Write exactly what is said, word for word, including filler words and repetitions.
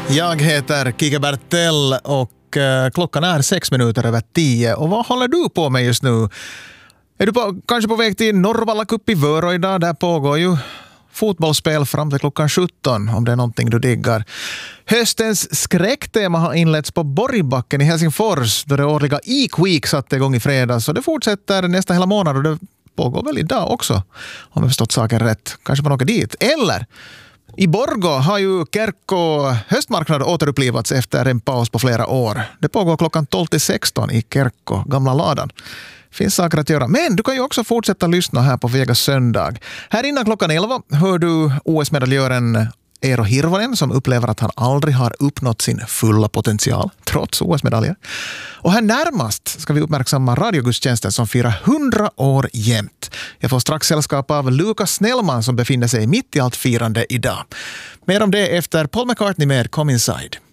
Jag heter Kike Bertell och eh, klockan är sex minuter över tio. Och vad håller du på med just nu? Är du på, kanske på väg till Norrvalla Cup i Vörå idag? Där pågår ju fotbollsspel fram till klockan sjutton, om det är någonting du diggar. Höstens skräcktema har inletts på Borgbacken i Helsingfors då det årliga Eek Week satte igång i fredags. Och det fortsätter nästa hela månad och det pågår väl idag också, om jag förstått saken rätt. Kanske man åker dit. Eller i Borgå har ju Kerkko höstmarknad återupplivats efter en paus på flera år. Det pågår klockan tolv till sexton i Kerkko, gamla ladan. Finns saker att göra. Men du kan ju också fortsätta lyssna här på Vegas söndag. Här innan klockan elva hör du O S-medaljören Eero Hirvonen som upplever att han aldrig har uppnått sin fulla potential trots O S-medaljer. Och här närmast ska vi uppmärksamma radiogudstjänsten som firar hundra år jämt. Jag får strax sällskap av Lukas Snellman som befinner sig mitt i allt firande idag. Mer om det efter Paul McCartney med Come Inside.